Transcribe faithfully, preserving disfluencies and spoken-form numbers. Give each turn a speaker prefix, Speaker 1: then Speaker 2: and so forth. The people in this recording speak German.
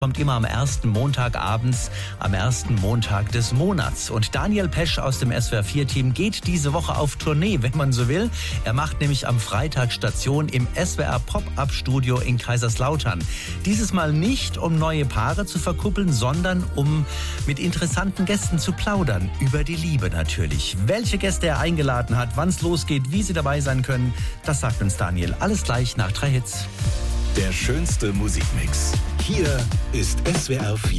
Speaker 1: Kommt immer am ersten Montag abends, am ersten Montag des Monats. Und Daniel Pesch aus dem S W R vier Team geht diese Woche auf Tournee, wenn man so will. Er macht nämlich am Freitag Station im S W R Pop-Up-Studio in Kaiserslautern. Dieses Mal nicht, um neue Paare zu verkuppeln, sondern um mit interessanten Gästen zu plaudern. Über die Liebe natürlich. Welche Gäste er eingeladen hat, wann es losgeht, wie sie dabei sein können, das sagt uns Daniel. Alles gleich nach drei Hits.
Speaker 2: Der schönste Musikmix. Hier ist S W R vier.